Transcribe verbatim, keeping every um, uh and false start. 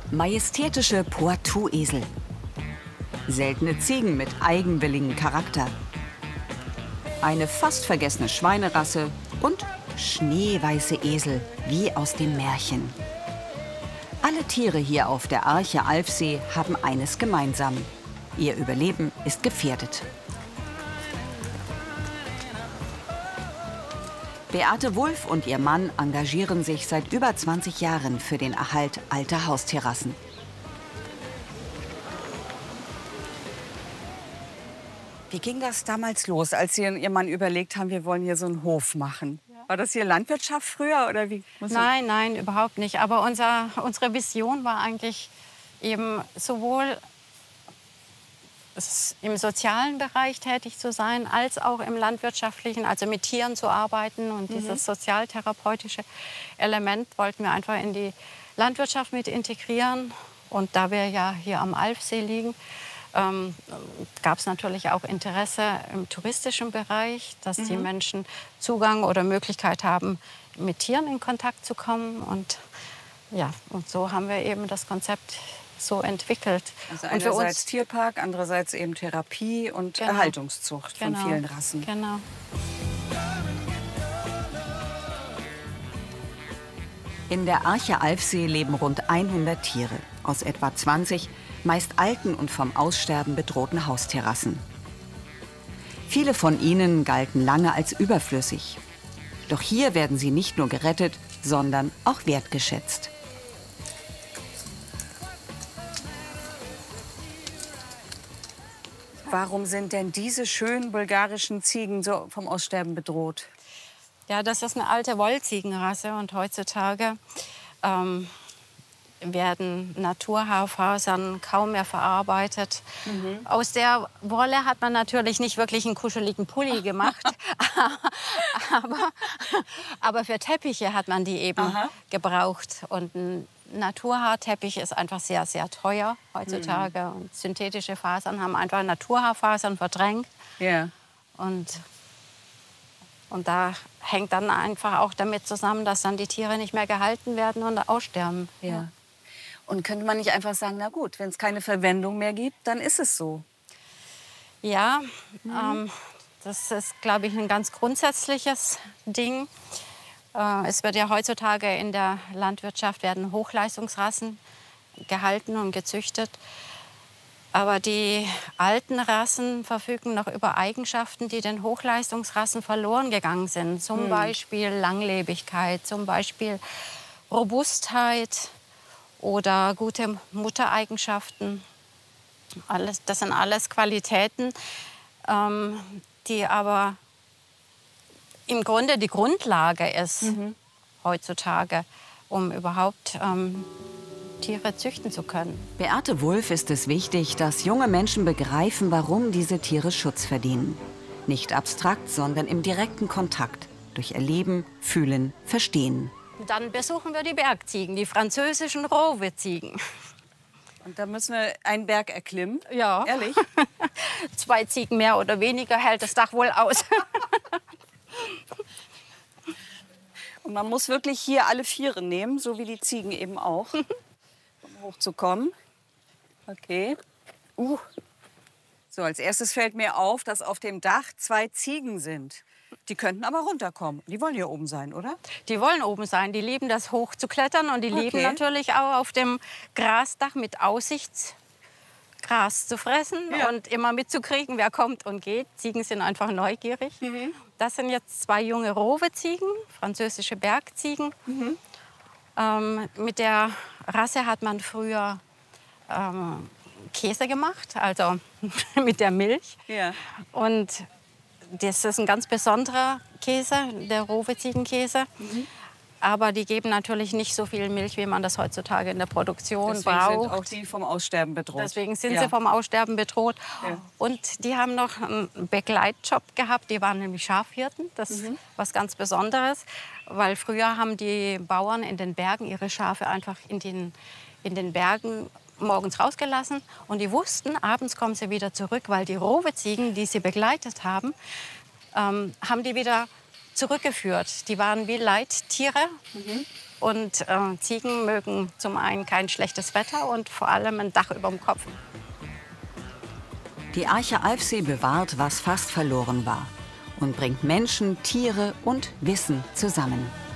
Majestätische Poitou-Esel. Seltene Ziegen mit eigenwilligem Charakter. Eine fast vergessene Schweinerasse und schneeweiße Esel wie aus dem Märchen. Alle Tiere hier auf der Arche Alfsee haben eines gemeinsam: ihr Überleben ist gefährdet. Beate Wulff und ihr Mann engagieren sich seit über zwanzig Jahren für den Erhalt alter Hausterrassen. Wie ging das damals los, als Sie und Ihr Mann überlegt haben, wir wollen hier so einen Hof machen? War das hier Landwirtschaft früher oder wie? Nein, nein, überhaupt nicht. Aber unser, unsere Vision war eigentlich eben sowohl im sozialen Bereich tätig zu sein, als auch im landwirtschaftlichen, also mit Tieren zu arbeiten. Und mhm. dieses sozialtherapeutische Element wollten wir einfach in die Landwirtschaft mit integrieren. Und da wir ja hier am Alfsee liegen, ähm, gab es natürlich auch Interesse im touristischen Bereich, dass mhm. die Menschen Zugang oder Möglichkeit haben, mit Tieren in Kontakt zu kommen. Und, ja, und so haben wir eben das Konzept so entwickelt. Also einerseits und für uns Tierpark, andererseits eben Therapie und genau. Erhaltungszucht von genau. vielen Rassen. Genau. In der Arche Alfsee leben rund hundert Tiere aus etwa zwanzig meist alten und vom Aussterben bedrohten Haustierrassen. Viele von ihnen galten lange als überflüssig. Doch hier werden sie nicht nur gerettet, sondern auch wertgeschätzt. Warum sind denn diese schönen bulgarischen Ziegen so vom Aussterben bedroht? Ja, das ist eine alte Wollziegenrasse und heutzutage ähm, werden Naturhaarfasern kaum mehr verarbeitet. Mhm. Aus der Wolle hat man natürlich nicht wirklich einen kuscheligen Pulli gemacht, aber, aber für Teppiche hat man die eben Aha. gebraucht. Und ein Naturhaarteppich ist einfach sehr, sehr teuer heutzutage. Mhm. Und synthetische Fasern haben einfach Naturhaarfasern verdrängt. Ja. Und, und da hängt dann einfach auch damit zusammen, dass dann die Tiere nicht mehr gehalten werden und aussterben. Ja. Und könnte man nicht einfach sagen, na gut, wenn es keine Verwendung mehr gibt, dann ist es so? Ja, mhm. ähm, das ist, glaube ich, ein ganz grundsätzliches Ding. Es wird ja heutzutage in der Landwirtschaft werden Hochleistungsrassen gehalten und gezüchtet. Aber die alten Rassen verfügen noch über Eigenschaften, die den Hochleistungsrassen verloren gegangen sind. Zum hm. Beispiel Langlebigkeit, zum Beispiel Robustheit oder gute Muttereigenschaften. Alles, das sind alles Qualitäten, ähm, die aber im Grunde die Grundlage ist mhm. heutzutage, um überhaupt ähm, Tiere züchten zu können. Beate Wulff ist es wichtig, dass junge Menschen begreifen, warum diese Tiere Schutz verdienen. Nicht abstrakt, sondern im direkten Kontakt. Durch Erleben, Fühlen, Verstehen. Dann besuchen wir die Bergziegen, die französischen Rowe-Ziegen. Und da müssen wir einen Berg erklimmen? Ja. Ehrlich? Zwei Ziegen mehr oder weniger hält das Dach wohl aus. Und man muss wirklich hier alle Viere nehmen, so wie die Ziegen eben auch, um hochzukommen. Okay. Uh. So, als erstes fällt mir auf, dass auf dem Dach zwei Ziegen sind. Die könnten aber runterkommen. Die wollen hier oben sein, oder? Die wollen oben sein. Die lieben das hochzuklettern und die okay. lieben natürlich auch auf dem Grasdach mit Aussicht Gras zu fressen ja. und immer mitzukriegen, wer kommt und geht. Ziegen sind einfach neugierig. Mhm. Das sind jetzt zwei junge Rowe-Ziegen, französische Bergziegen. Mhm. Ähm, mit der Rasse hat man früher ähm, Käse gemacht, also mit der Milch. Ja. Und das ist ein ganz besonderer Käse, der Rowe-Ziegenkäse. Mhm. Aber die geben natürlich nicht so viel Milch, wie man das heutzutage in der Produktion Deswegen braucht. sind auch die vom Aussterben bedroht. Deswegen sind ja. sie vom Aussterben bedroht. Ja. Und die haben noch einen Begleitjob gehabt. Die waren nämlich Schafhirten. Das ist mhm. was ganz Besonderes. Weil früher haben die Bauern in den Bergen ihre Schafe einfach in den, in den Bergen morgens rausgelassen. Und die wussten, abends kommen sie wieder zurück, weil die Rowe-Ziegen, die sie begleitet haben, ähm, haben die wieder zurückgeführt. Die waren wie Leittiere. Mhm. Und äh, Ziegen mögen zum einen kein schlechtes Wetter und vor allem ein Dach über dem Kopf. Die Arche Alfsee bewahrt, was fast verloren war und bringt Menschen, Tiere und Wissen zusammen.